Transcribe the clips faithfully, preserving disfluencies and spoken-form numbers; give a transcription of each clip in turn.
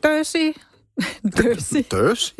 Døsig. Døsig. Døsig?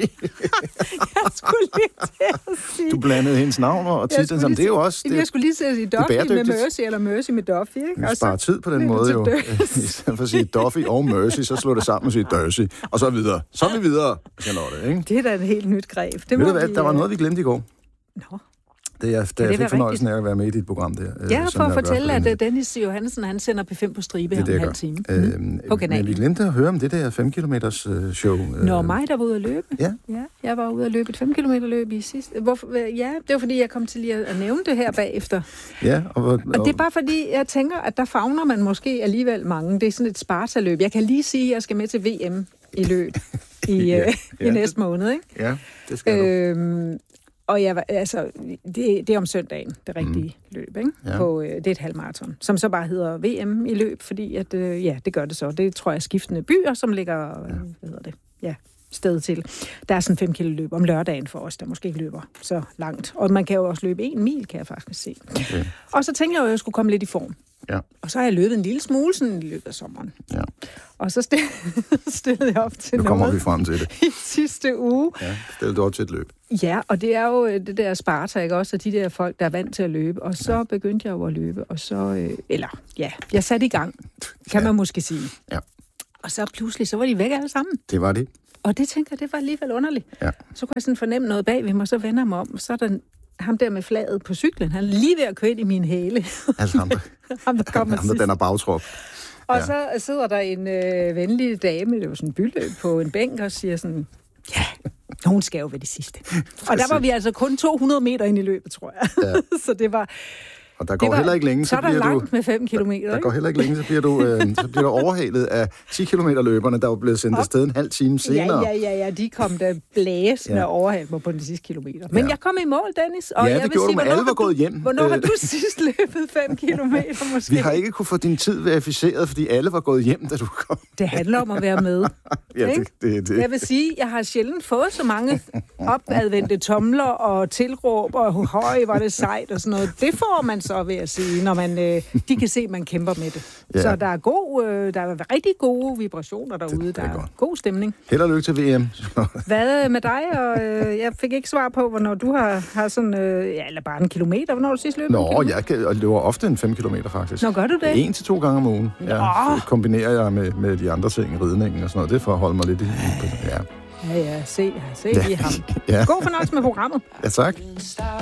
Jeg skulle lige til at sige... Du blandede hendes navn og titlen sammen. Det er jo også... Det, jeg skulle lige til at sige Duffy med Mercy, eller Mercy med Duffy. Ikke? Vi sparer tid på den måde jo. I stedet for at sige Duffy og Mercy, så slår det sammen og siger Døsig. Og så videre. Så er vi videre, Charlotte, ikke? Det er da et helt nyt greb. Det Ved du hvad, der var noget, vi glemte i går. Nå. Det er, da jeg fik fornøjelsen af at være med i dit program der. Ja, for at fortælle, at Dennis Johansen, han sender P fem på stribe her om en halv time. Mm. På kanalen. Men vi glemte at høre om det der fem kilometers show. Nå, mig, der var ude at løbe. Ja. Ja, jeg var ude at løbe et fem kilometer løb i sidste... Hvorfor? Ja, det var fordi, jeg kom til lige at nævne det her bagefter. Ja, og, og, og det er bare fordi, jeg tænker, at der favner man måske alligevel mange. Det er sådan et Sparta-løb. Jeg kan lige sige, at jeg skal med til V M i løb i, ja, øh, ja, i næste det, måned, ikke? Ja, det skal øhm, du. Og jeg, altså, det, det er om søndagen, det rigtige mm. løb, ikke? Ja. På, det er et halvmarathon, som så bare hedder V M i løb, fordi at, ja, det gør det så. Det tror jeg er skiftende byer, som ligger, ja. hvad hedder det, ja, sted til. Der er sådan fem kilo løb om lørdagen for os, der måske ikke løber så langt. Og man kan jo også løbe en mil, kan jeg faktisk se. Okay. Og så tænkte jeg jo, at jeg skulle komme lidt i form. Ja. Og så har jeg løbet en lille smule sådan i løbet af sommeren. Ja. Og så stillede jeg op til nu noget. Nu kommer vi frem til det. I sidste uge. Ja, stillede du op til et løb. Ja, og det er jo det der Sparta, ikke også? Og de der folk, der er vant til at løbe. Og så ja. begyndte jeg jo at løbe. Og så, øh, eller ja, jeg satte i gang, kan ja. man måske sige. Ja. Og så pludselig, så var de væk alle sammen. Det var det. Og det tænker jeg, det var alligevel underligt. Ja. Så kunne jeg sådan fornemme noget bag ved mig, så vender jeg mig om, og så er der ham der med flaget på cyklen. Han er lige ved at køre ind i min hæle. Altså ham, der, ham, der kommer ham, der danner bagtrop. Og ja. så sidder der en øh, venlig dame, det var sådan en byløb, på en bænk og siger sådan, ja, nogen skal jo være det sidste. Og der var vi altså kun to hundrede meter ind i løbet, tror jeg. Ja. Så det var... Og der går var, heller ikke længe, så, så bliver langt du... med fem kilometer, der, der går heller ikke længe, så bliver du, øh, så bliver du overhalet af ti kilometer løberne, der var blevet sendt afsted en halv time senere. Ja, ja, ja, ja. De kom der blæsende ja. overhalet mig på de sidste kilometer. Men ja. jeg kom i mål, Dennis. Og ja, jeg det vil gjorde sige, du, men alle var gået hjem. Hvornår har du sidst løbet fem kilometer, måske? Vi har ikke kunne få din tid verificeret, fordi alle var gået hjem, da du kom. Det handler om at være med. ja, det, det, det. Jeg vil sige, jeg har sjældent fået så mange opadvendte tomler og tilråb, og høj, var det sejt og sådan noget. Det får man så, vil jeg sige, når man, øh, de kan se, at man kæmper med det. Ja. Så der er, god, øh, der er rigtig gode vibrationer derude. Det, det er der er godt. God stemning. Held og lykke til V M. Hvad med dig? Og, øh, jeg fik ikke svar på, hvornår du har, har sådan, øh, ja, eller bare en kilometer. Hvornår du sidst løbet? Nå, jeg kan, og løber ofte en fem kilometer, faktisk. Nå, gør du det? En til to gange om ugen. Ja, kombinerer jeg med, med de andre ting, ridningen og sådan noget. Det er for at holde mig lidt i... Ja, ja, ja. Se, se ja. i ham. ja. God fornøjelse med programmet. Ja, tak.